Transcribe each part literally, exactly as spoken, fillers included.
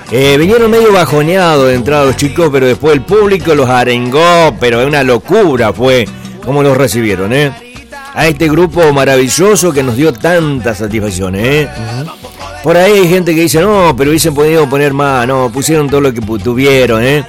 Eh, vinieron medio bajoneados de entrada los chicos, pero después el público los arengó, pero es una locura fue como los recibieron, ¿eh? A este grupo maravilloso que nos dio tantas satisfacciones, ¿eh? Uh-huh. Por ahí hay gente que dice, no, pero hubiesen podido poner más, no, pusieron todo lo que tuvieron, ¿eh?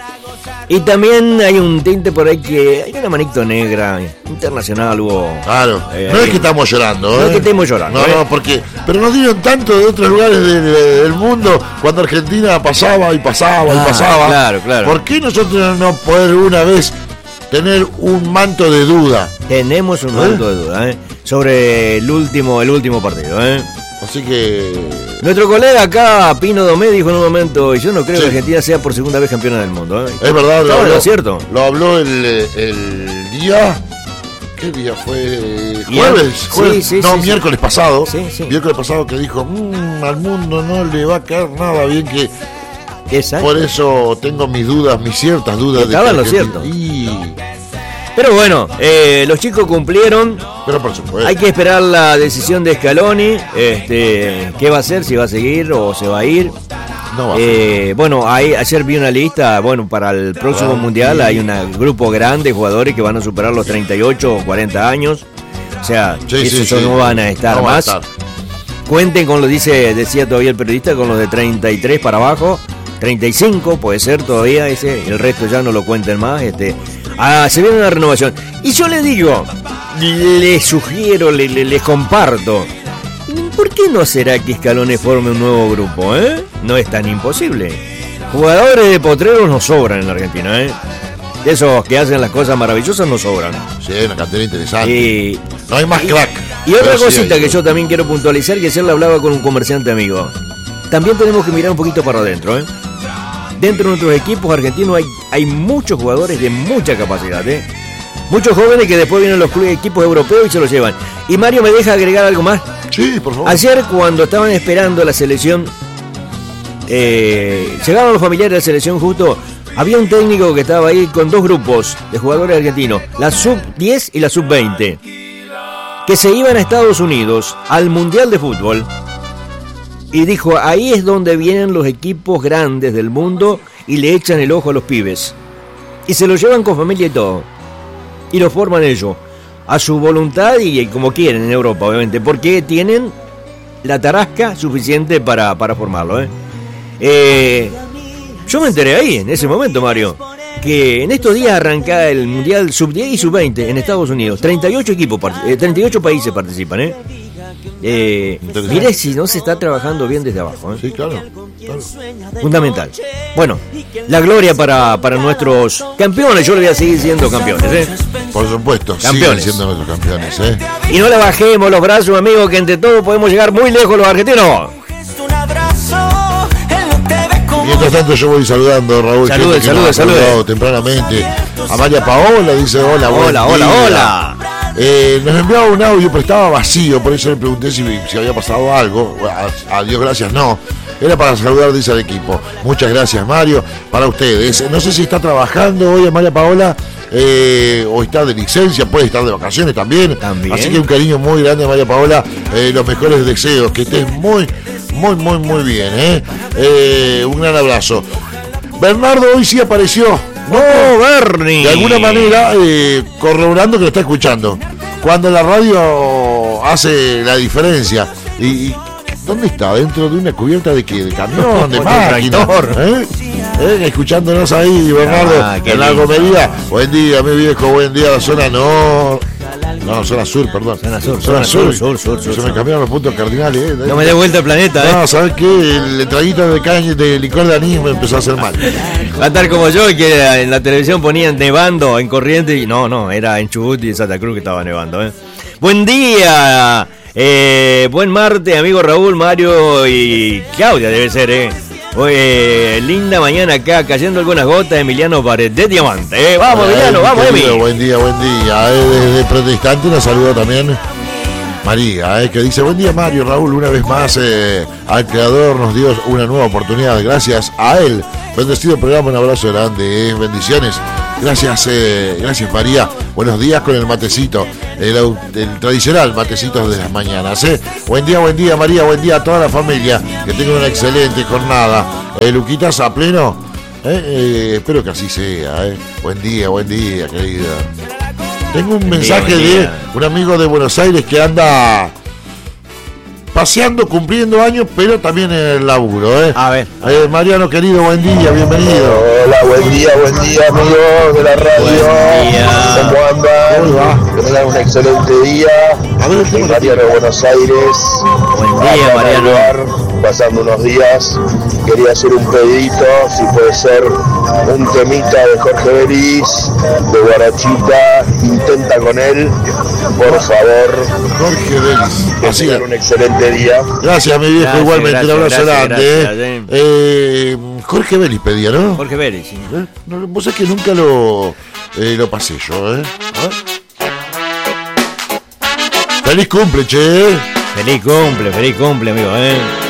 Y también hay un tinte por ahí que hay una manito negra internacional hubo. Claro, eh, no es que estamos llorando, ¿eh? No es que estemos llorando. No, ¿eh? no, porque. Pero nos dieron tanto de otros lugares de, de, del mundo cuando Argentina pasaba y pasaba ah, y pasaba. Claro, claro. ¿Por qué nosotros no poder una vez tener un manto de duda? Tenemos un manto ¿Eh? de duda, ¿eh? Sobre el último, el último partido, ¿eh? Así que. Nuestro colega acá, Pino Domé, dijo en un momento, y yo no creo sí. que Argentina sea por segunda vez campeona del mundo, ¿eh? Es verdad, lo habló, ¿es cierto? Lo habló el, el día. ¿Qué día fue? ¿Jueves? ¿Jueves? Sí, sí, no, sí, miércoles sí. pasado. Sí, sí. Miércoles pasado que dijo, mmm, al mundo no le va a caer nada bien que. Exacto. Por eso tengo mis dudas, mis ciertas dudas. Estaba de lo cierto. Y... Pero bueno, eh, los chicos cumplieron. Pero por supuesto. Hay que esperar la decisión de Scaloni. Este, ¿qué va a hacer? Si va a seguir o se va a ir. No va eh, bueno, ahí, ayer vi una lista. Bueno, para el próximo ah, mundial sí. hay un grupo grande de jugadores que van a superar los treinta y ocho o cuarenta años. O sea, sí, esos sí, sí. no van a estar no más. A estar. Cuenten con los, dice, decía todavía el periodista, con los de treinta y tres para abajo. treinta y cinco puede ser todavía ese. El resto ya no lo cuenten más. Este. Ah, se viene una renovación. Y yo les digo, les sugiero, les, les, les comparto. ¿Por qué no será que Scaloni forme un nuevo grupo, eh? No es tan imposible. Jugadores de potreros nos sobran en la Argentina, eh. De esos que hacen las cosas maravillosas nos sobran. Sí, una cantera interesante. Y, no hay más y, crack. Y otra Pero cosita sí que yo también quiero puntualizar, que ayer le hablaba con un comerciante amigo. También tenemos que mirar un poquito para adentro, eh. Dentro de nuestros equipos argentinos hay, hay muchos jugadores de mucha capacidad, ¿eh? Muchos jóvenes que después vienen los clubes, equipos europeos y se los llevan. Y Mario, ¿me deja agregar algo más? Sí, por favor. Ayer cuando estaban esperando la selección, eh, llegaron los familiares de la selección justo, había un técnico que estaba ahí con dos grupos de jugadores argentinos, la sub diez y la sub veinte, que se iban a Estados Unidos al Mundial de Fútbol. Y dijo, ahí es donde vienen los equipos grandes del mundo y le echan el ojo a los pibes. Y se los llevan con familia y todo. Y lo forman ellos, a su voluntad y como quieren en Europa, obviamente, porque tienen la tarasca suficiente para, para formarlo. ¿eh? Eh, yo me enteré ahí, en ese momento, Mario, que en estos días arranca el Mundial sub diez y sub veinte en Estados Unidos. treinta y ocho equipos, eh, treinta y ocho países participan, ¿eh? Eh, mire si no se está trabajando bien desde abajo, ¿eh? Sí, claro, claro. Fundamental. Bueno, la gloria para, para nuestros campeones. Yo le voy a seguir siendo campeones, ¿eh? Por supuesto, campeones. Siguen siendo nuestros campeones, ¿eh? Y no le bajemos los brazos, amigos, que entre todos podemos llegar muy lejos los argentinos. Mientras tanto yo voy saludando, Raúl. Saludos, saludos, saludos. Tempranamente. A María Paola dice hola, hola, hola, día. hola. Eh, nos enviaba un audio, pero estaba vacío, por eso le pregunté si, si había pasado algo. A, a Dios gracias, no. Era para saludar, dice al equipo. Muchas gracias, Mario, para ustedes. No sé si está trabajando hoy María Paola eh, o está de licencia, puede estar de vacaciones también. también. Así que un cariño muy grande, María Paola. Eh, los mejores deseos, que estés muy, muy, muy, muy bien. ¿eh? Eh, un gran abrazo. Bernardo hoy sí apareció. ¡No, Bernie! De alguna manera, eh, corroborando que lo está escuchando. Cuando la radio hace la diferencia. Y, y ¿dónde está? ¿Dentro de una cubierta de qué? ¿De camión? ¿De máquina? ¿Eh? ¿Eh? Escuchándonos ahí, Bernardo, ah, en la gomería. Buen día, mi viejo, buen día, la zona no... No, zona sur, perdón. Zona sur, zona, zona sur. sur, sur, sur Se sur. me cambiaron los puntos cardinales. ¿eh? No me dé vuelta el planeta, ¿eh? No, ¿sabes qué? El traguito de caña de licor de anís me empezó a hacer mal. Va a estar como yo, que en la televisión ponían nevando en Corrientes y no, no, era en Chubut y en Santa Cruz que estaba nevando, ¿eh? Buen día, eh, buen martes, amigo Raúl, Mario y Claudia debe ser, ¿eh? Oye, linda mañana acá, cayendo algunas gotas, Emiliano Pared de Diamante. ¿eh? Vamos, Ay, Emiliano, vamos, Emi. Buen día, buen día. Eh, desde Protestante nos saluda también María, eh, que dice, buen día Mario, Raúl, una vez más eh, al creador nos dio una nueva oportunidad, gracias a él. Bendecido programa, un abrazo grande, eh, bendiciones. Gracias, eh, gracias María. Buenos días con el matecito, el, el tradicional matecito de las mañanas. ¿eh? Buen día, buen día María, buen día a toda la familia. Que tengan una excelente jornada. Eh, Luquitas a pleno. Eh, eh, espero que así sea. Eh. Buen día, buen día, querida. Tengo un mensaje de un amigo de Buenos Aires que anda paseando, cumpliendo años, pero también en el laburo, ¿eh? A ver. Eh, Mariano, querido, buen día, bienvenido. Hola, buen día, buen día, amigos de la radio. Buen día. ¿Cómo andan? Que tengan un excelente día. A ver, Soy Mariano de Buenos Aires. Buen día, Mariano. Pasando unos días. Quería hacer un pedito, si puede ser un temita de Jorge Belis, de Guarachita. Intenta con él, por favor. Jorge Vélez. Que Así tengan un excelente día. Gracias, mi viejo, Gracias, igualmente, gracias, un abrazo gracias, grande. gracias, eh. eh. Eh, Jorge Vélez pedía, ¿no? Jorge Vélez, sí. ¿Eh? No, vos sabés que nunca lo, eh, lo pasé yo, ¿eh? ¿Ah? Feliz cumple, che. Feliz cumple, feliz cumple, amigo, ¿eh?